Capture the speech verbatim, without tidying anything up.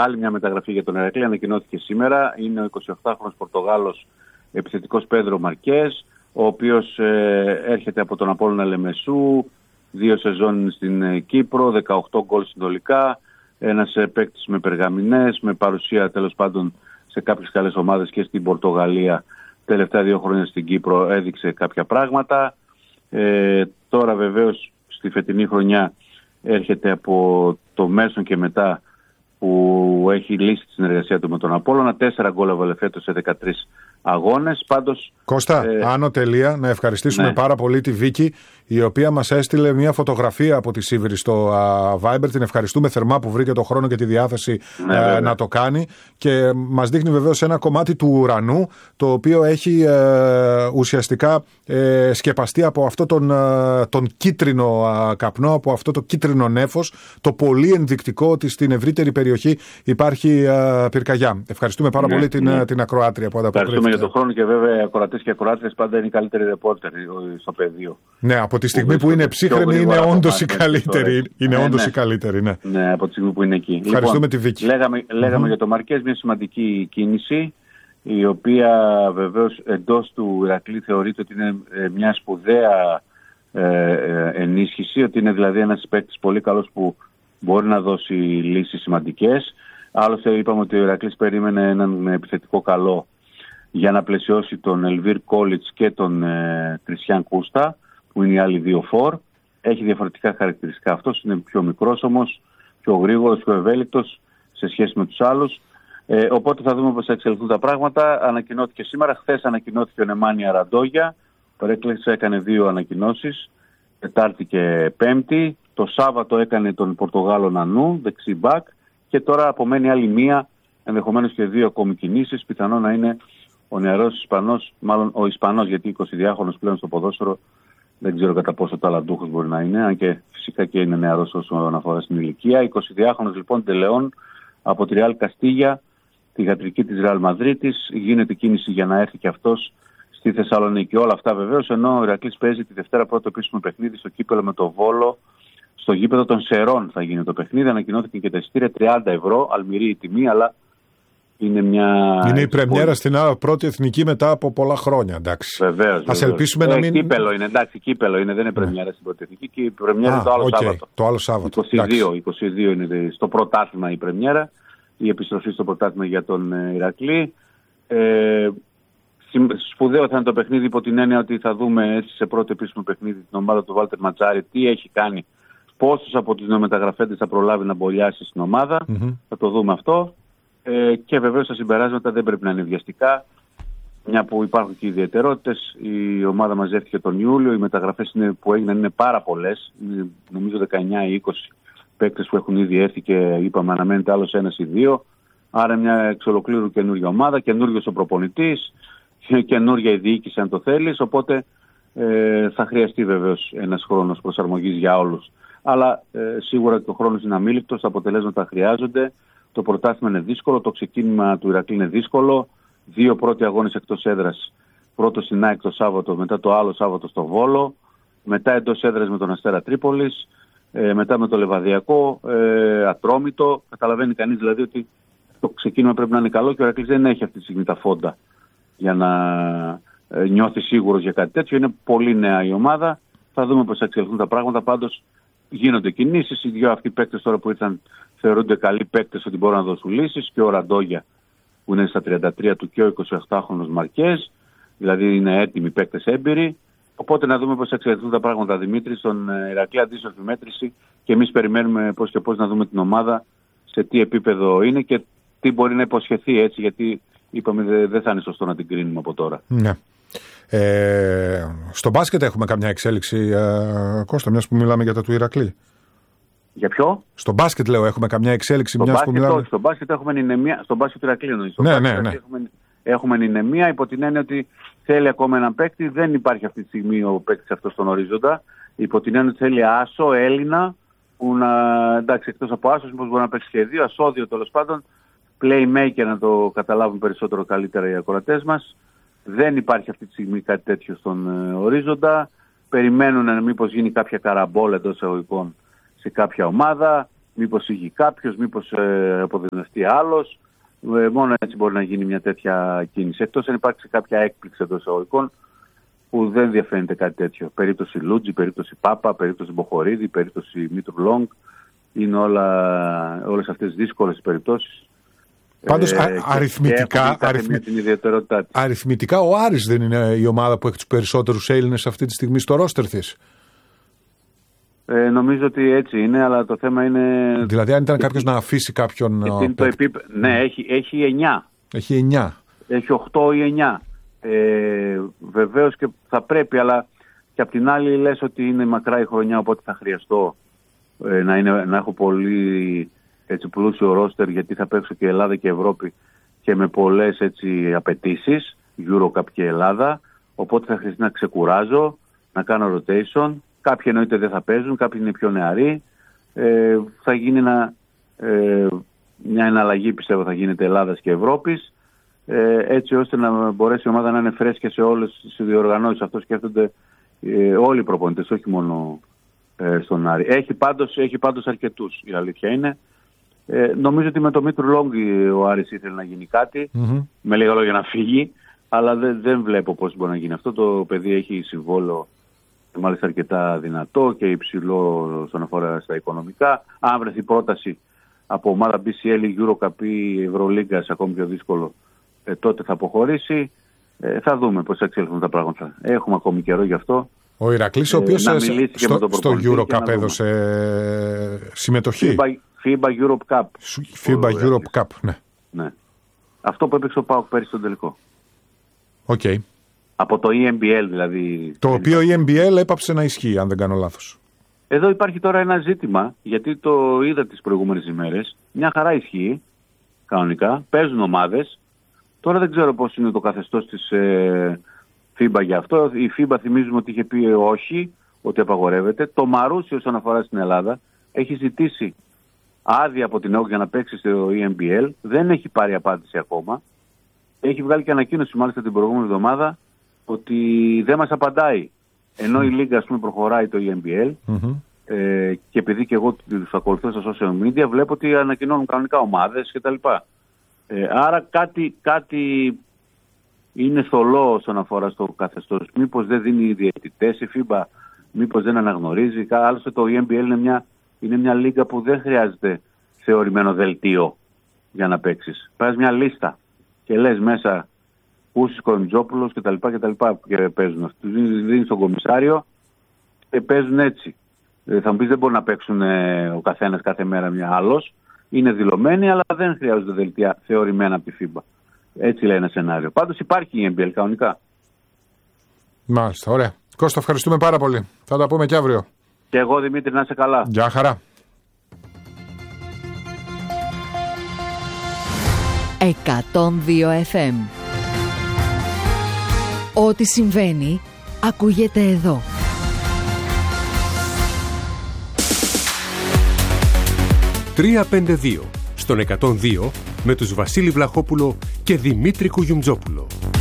άλλη μια μεταγραφή για τον Ηρακλή ανακοινώθηκε σήμερα. Είναι ο εικοσιοκτάχρονος Πορτογάλος επιθετικός Πέδρο Μαρκές, ο οποίος ε, έρχεται από τον Απόλλωνα Λεμεσού, δύο σεζόν στην ε, Κύπρο, δεκαοκτώ γκολ συνολικά, ένας ε, παίκτης με περγαμηνές, με παρουσία τέλος πάντων σε κάποιες καλές ομάδες και στην Πορτογαλία. Τελευταία δύο χρόνια στην Κύπρο έδειξε κάποια πράγματα. Ε, τώρα βεβαίως στη φετινή χρονιά έρχεται από το μέσον και μετά που έχει λύσει τη συνεργασία του με τον Απόλλωνα. Τέσσερα γκολ έβαλε φέτος σε δεκατρείς αγώνες. Πάντως, Κώστα, ε, άνω τελεία, να ευχαριστήσουμε ναι. πάρα πολύ τη Βίκη, η οποία μας έστειλε μια φωτογραφία από τη Σίβηρη στο uh, Viber. Την ευχαριστούμε θερμά που βρήκε το χρόνο και τη διάθεση ναι, uh, να το κάνει. Και μας δείχνει βεβαίως ένα κομμάτι του ουρανού, το οποίο έχει uh, ουσιαστικά uh, σκεπαστεί από αυτό τον, uh, τον κίτρινο uh, καπνό, από αυτό το κίτρινο νέφος, το πολύ ενδεικτικό ότι στην ευρύτερη περιοχή υπάρχει uh, πυρκαγιά. Ευχαριστούμε πάρα ναι, πολύ την, ναι. την ακροάτρια που ανταποκρίθηκε. Για τον χρόνο και βέβαια οι ακροατές και οι ακροάτριες πάντα είναι οι καλύτεροι ρεπόρτερ στο πεδίο. Ναι, από τη στιγμή που, που είναι ψύχρεμοι είναι όντως οι καλύτεροι. Είναι ναι, όντως ναι. οι καλύτεροι, ναι. Ναι, από τη στιγμή που είναι εκεί. Ευχαριστούμε λοιπόν, τη Βίκη. Λέγαμε, λέγαμε mm-hmm. για το Μαρκές, μια σημαντική κίνηση, η οποία βεβαίως εντός του Ηρακλή θεωρείται ότι είναι μια σπουδαία ε, ενίσχυση, ότι είναι δηλαδή ένας παίκτης πολύ καλός που μπορεί να δώσει λύσεις σημαντικές. Άλλωστε είπαμε ότι ο Ηρακλής περίμενε έναν επιθετικό καλό για να πλαισιώσει τον Ελβίρ Κόλιτς και τον ε, Κριστιαν Κούστα, που είναι οι άλλοι δύο φορ. Έχει διαφορετικά χαρακτηριστικά. Αυτός είναι πιο μικρός όμως, πιο γρήγορος, πιο ευέλικτος σε σχέση με τους άλλους. Ε, οπότε θα δούμε πώς θα εξελιχθούν τα πράγματα. Ανακοινώθηκε σήμερα. Χθες ανακοινώθηκε ο Νεμάνια Ραντόγια. Παρέκλεψε, έκανε δύο ανακοινώσεις, Τετάρτη και Πέμπτη. Το Σάββατο έκανε τον Πορτογάλο Νανού, δεξί μπακ. Και τώρα απομένει άλλη μία, ενδεχομένως και δύο ακόμη κινήσεις. Πιθανό να είναι ο νεαρός Ισπανός, μάλλον ο Ισπανός, γιατί εικοσιδυάχρονος πλέον στο ποδόσφαιρο, δεν ξέρω κατά πόσο ταλαντούχος μπορεί να είναι, αν και φυσικά και είναι νεαρός όσον αφορά στην ηλικία. εικοσιδυάχρονος λοιπόν Τελεών από τη Ρεάλ Καστίγια, τη γατρική της Ρεάλ Μαδρίτης. Γίνεται κίνηση για να έρθει και αυτός στη Θεσσαλονίκη. Όλα αυτά βεβαίως, ενώ ο Ηρακλής παίζει τη Δευτέρα πρώτο επίσημο παιχνίδι στο κύπελλο με το Βόλο. Στο γήπεδο των Σερών θα γίνει το παιχνίδι. Ανακοινώθηκε και τα εισιτήρια τριάντα ευρώ, αλμυρή η τιμή, αλλά είναι μια. Είναι η πρεμιέρα στην άλλη, πρώτη εθνική μετά από πολλά χρόνια. Εντάξει. Βεβαίως. Ας ελπίσουμε ε, να μην. Κύπελλο είναι, εντάξει, κύπελλο είναι, δεν είναι πρεμιέρα ναι. στην πρώτη εθνική και η πρεμιέρα είναι το άλλο okay, Σάββατο. Το άλλο Σάββατο. είκοσι δύο, είκοσι δύο είναι στο πρωτάθλημα η πρεμιέρα, η επιστροφή στο πρωτάθλημα για τον Ηρακλή. Ε, Σπουδαίο θα είναι το παιχνίδι υπό την έννοια ότι θα δούμε έτσι σε πρώτο επίσημο παιχνίδι την ομάδα του Βάλτερ Ματζάρη, τι έχει κάνει. Πόσους από τους νεομεταγραφέντες θα προλάβει να μπολιάσει στην ομάδα, mm-hmm. θα το δούμε αυτό. Ε, και βεβαίως τα συμπεράσματα δεν πρέπει να είναι βιαστικά, μια που υπάρχουν και ιδιαιτερότητες. Η ομάδα μαζεύτηκε τον Ιούλιο, οι μεταγραφές είναι, που έγιναν είναι πάρα πολλές, είναι, νομίζω δεκαεννιά ή είκοσι παίκτες που έχουν ήδη έρθει και είπαμε αναμένεται άλλος ένας ή δύο. Άρα μια εξ ολοκλήρου καινούργια ομάδα, καινούριος ο προπονητής, καινούργια η διοίκηση αν το θέλεις, οπότε ε, θα χρειαστεί βεβαίως ένας χρόνος προσαρμογής για όλους. Αλλά ε, σίγουρα και ο χρόνος είναι αμήλικτος, τα αποτελέσματα χρειάζονται. Το πρωτάθλημα είναι δύσκολο, το ξεκίνημα του Ηρακλή είναι δύσκολο. Δύο πρώτοι αγώνες εκτός έδρας. Πρώτο στην ΑΕΚ το Σάββατο, μετά το άλλο Σάββατο στο Βόλο. Μετά εντός έδρας με τον Αστέρα Τρίπολης. Ε, μετά με το Λεβαδιακό, ε, Ατρόμητο. Καταλαβαίνει κανείς δηλαδή ότι το ξεκίνημα πρέπει να είναι καλό και ο Ηρακλής δεν έχει αυτή τη στιγμή τα φόντα για να ε, νιώθει σίγουρος για κάτι τέτοιο. Είναι πολύ νέα η ομάδα. Θα δούμε πώς θα εξελιχθούν τα πράγματα. Πάντως γίνονται κινήσεις. Οι δύο αυτοί παίκτες τώρα που ήρθαν θεωρούνται καλοί παίκτες ότι μπορούν να δώσουν λύσεις. Και ο Ραντόγια που είναι στα τριάντα τρία του και ο εικοσιοκτάχρονος Μαρκές. Δηλαδή είναι έτοιμοι παίκτες έμπειροι. Οπότε να δούμε πώς θα εξελιχθούν τα πράγματα, Δημήτρη, στον Ηρακλή αντίστοιχη μέτρηση. Και εμείς περιμένουμε πώς και πώς να δούμε την ομάδα σε τι επίπεδο είναι και τι μπορεί να υποσχεθεί, έτσι, γιατί είπαμε δεν θα είναι σωστό να την κρίνουμε από τώρα. Ναι. Ε, στο μπάσκετ έχουμε καμιά εξέλιξη, ε, Κώστα, μιας που μιλάμε για τα του Ηρακλή. Για ποιο? Στο μπάσκετ λέω έχουμε καμιά εξέλιξη, στο μιας μπάσκετ, που μιλάμε. Όχι, στο μπάσκετ έχουμε νηνεμία, στο μπάσκετ του Ηρακλή εννοείς. Ναι, ναι, ναι. Έχουμε, έχουμε νηνεμία υπό την έννοια ότι θέλει ακόμα έναν παίκτη, δεν υπάρχει αυτή τη στιγμή ο παίκτης αυτός στον ορίζοντα. Υπό την έννοια ότι θέλει άσο, Έλληνα, που να, εντάξει, εκτός από άσος, μήπως μπορεί να παίξει και δύο, ασώδιο τέλος πάντων, playmaker να το καταλάβουν περισσότερο καλύτερα οι ακροατές μας. Δεν υπάρχει αυτή τη στιγμή κάτι τέτοιο στον ε, ορίζοντα. Περιμένουν μήπως γίνει κάποια καραμπόλα εντός εισαγωγικών σε κάποια ομάδα. μήπως ήγει κάποιος, μήπως ε, αποδυναστεί άλλος. Ε, μόνο έτσι μπορεί να γίνει μια τέτοια κίνηση. Εκτός αν υπάρξει κάποια έκπληξη εντός εισαγωγικών που δεν διαφαίνεται κάτι τέτοιο. Περίπτωση Λούτζη, περίπτωση Πάπα, περίπτωση Μποχορίδη, περίπτωση Μήτρου Λόγκ. Είναι όλα, όλες αυτές δύσκολες περιπτώσεις. Πάντως ε, αριθμητικά, αριθμη... την ιδιαιτερότητά της. αριθμητικά ο Άρης δεν είναι η ομάδα που έχει τους περισσότερους Έλληνες αυτή τη στιγμή στο ρόστερ της. Ε, νομίζω ότι έτσι είναι, αλλά το θέμα είναι... Δηλαδή αν ήταν κάποιος να αφήσει κάποιον... Το επίπε... Ναι, έχει, έχει εννιά. Έχει εννιά. Έχει οκτώ ή εννιά. Ε, βεβαίως και θα πρέπει, αλλά και απ' την άλλη λες ότι είναι μακρά η χρονιά, οπότε θα χρειαστώ ε, να, είναι, να έχω πολύ έτσι, πλούσιο ρόστερ, γιατί θα παίξω και Ελλάδα και Ευρώπη και με πολλές έτσι, απαιτήσεις, Eurocup και Ελλάδα, οπότε θα χρειαστεί να ξεκουράζω, να κάνω rotation. Κάποιοι εννοείται δεν θα παίζουν, κάποιοι είναι πιο νεαροί. Ε, θα γίνει ένα, ε, μια εναλλαγή, πιστεύω, θα γίνεται Ελλάδας και Ευρώπης, ε, έτσι ώστε να μπορέσει η ομάδα να είναι φρέσκια σε όλες τις διοργανώσεις. Αυτό σκέφτονται ε, όλοι οι προπονητές, όχι μόνο ε, στον Άρη. Έχει πάντως, έχει πάντως αρκετούς, η αλήθεια είναι. Ε, νομίζω ότι με το Μήτρου Λόγκ ο Άρης ήθελε να γίνει κάτι, mm-hmm. με λίγα λόγια να φύγει, αλλά δεν, δεν βλέπω πώς μπορεί να γίνει αυτό. Το παιδί έχει συμβόλαιο μάλιστα αρκετά δυνατό και υψηλό στον αφορά στα οικονομικά. Αν βρεθεί πρόταση από ομάδα μπι σι ελ, Eurocup ή Ευρωλίγκας, ακόμη πιο δύσκολο, ε, τότε θα αποχωρήσει. Ε, θα δούμε πώς θα εξέλθουν τα πράγματα. Έχουμε ακόμη καιρό γι' αυτό. Ο Ηρακλής, ο οποίος ε, στο, στο Eurocup έδωσε συμμετοχή. FIBA Europe Cup. FIBA Europe Cup, ναι. ναι. Αυτό που έπαιξε ο ΠΑΟΚ πέρυσι στον τελικό. Οκ. Okay. Από το ι εμ μπι ελ δηλαδή. Το οποίο ι εμ μπι ελ έπαψε να ισχύει, αν δεν κάνω λάθος. Εδώ υπάρχει τώρα ένα ζήτημα, γιατί το είδα τις προηγούμενες ημέρες. Μια χαρά ισχύει, κανονικά. Παίζουν ομάδες. Τώρα δεν ξέρω πώς είναι το καθεστώς της ε, FIBA για αυτό. Η FIBA θυμίζουμε ότι είχε πει όχι, ότι απαγορεύεται. Το Μαρούσι όσον αφορά στην Ελλάδα έχει ζητήσει άδεια από την ΕΟΚ για να παίξει στο ι εμ μπι ελ. Δεν έχει πάρει απάντηση ακόμα. Έχει βγάλει και ανακοίνωση μάλιστα την προηγούμενη εβδομάδα ότι δεν μας απαντάει. Ενώ η Λίγκα, ας πούμε, προχωράει το ι εμ μπι ελ mm-hmm. ε, και επειδή και εγώ τους ακολουθώ στα social media, βλέπω ότι ανακοινώνουν κανονικά ομάδες κτλ. Ε, άρα κάτι, κάτι είναι θολό όσον αφορά στο καθεστώς. Μήπως δεν δίνει οι διαιτητές η FIBA, μήπως δεν αναγνωρίζει. Άλλωστε το ι εμ μπι ελ είναι μια, είναι μια λίγα που δεν χρειάζεται θεωρημένο δελτίο για να παίξεις. Πας μια λίστα και λες μέσα Κούσης, Κορμιτζόπουλος κτλ. Και παίζουν αυτοί. Τους δίνει στον κομισάριο και παίζουν έτσι. Ε, θα μου πεις δεν μπορεί να παίξουν ε, ο καθένας κάθε μέρα μια άλλος. Είναι δηλωμένοι, αλλά δεν χρειάζονται δελτία θεωρημένα από τη FIBA. Έτσι λέει ένα σενάριο. Πάντως υπάρχει η ι εμ μπι ελ κανονικά. Μάλιστα, ωραία. Κώστα, ευχαριστούμε πάρα πολύ. Θα τα πούμε και αύριο. Και εγώ, Δημήτρη, να είσαι καλά. Γεια χαρά. εκατόν δύο εφ εμ. Ό,τι συμβαίνει ακούγεται εδώ. τριακόσια πενήντα δύο στον εκατόν δύο με τους Βασίλη Βλαχόπουλο και Δημήτρη Κουγιουμτζόπουλο.